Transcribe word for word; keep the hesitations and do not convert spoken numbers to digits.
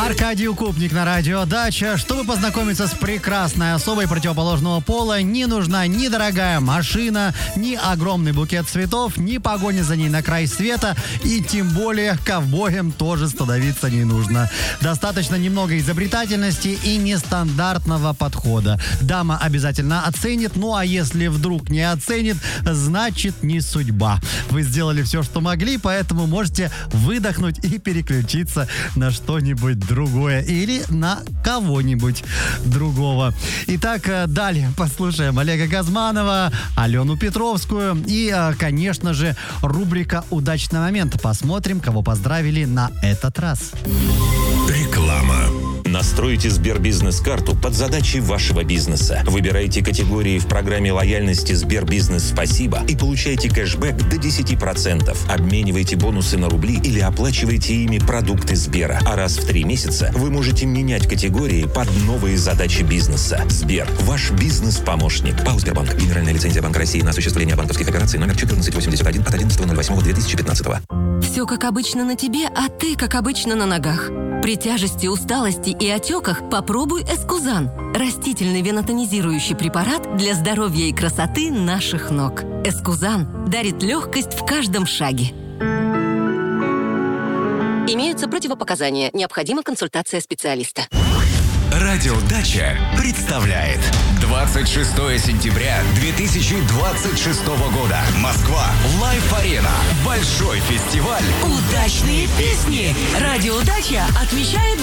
Аркадий Укупник на радио «Дача». Чтобы познакомиться с прекрасной особой противоположного пола, не нужна ни дорогая машина, ни огромный букет цветов, ни погоня за ней на край света, и тем более ковбоем тоже становиться не нужно. Достаточно немного изобретательности и нестандартного подхода. Дама обязательно оценит, ну а если вдруг не оценит, значит не судьба. Вы сделали все, что могли, поэтому можете выдохнуть и переключиться на что-нибудь другое или на кого-нибудь другого. Итак, далее послушаем Олега Газманова, Алену Петровскую и, конечно же, рубрика «Удачный момент». Посмотрим, кого поздравили на этот раз. Реклама. Настройте Сбербизнес-карту под задачи вашего бизнеса. Выбирайте категории в программе лояльности Сбербизнес Спасибо и получайте кэшбэк до десять процентов. Обменивайте бонусы на рубли или оплачивайте ими продукты Сбера. А раз в три месяца вы можете менять категории под новые задачи бизнеса. Сбер – ваш бизнес-помощник. ПАО «Сбербанк». Генеральная лицензия Банка России на осуществление банковских операций номер четырнадцать восемьдесят один от одиннадцатого ноль восьмого две тысячи пятнадцатого. Все как обычно на тебе, а ты как обычно на ногах. При тяжести, усталости и отеках попробуй Эскузан. Растительный венотонизирующий препарат для здоровья и красоты наших ног. Эскузан дарит легкость в каждом шаге. Имеются противопоказания. Необходима консультация специалиста. Радио «Дача» представляет двадцать шестого сентября две тысячи двадцать шестого года. Москва. Лайф-арена. Большой фестиваль. Удачные песни. Радио «Дача» отмечает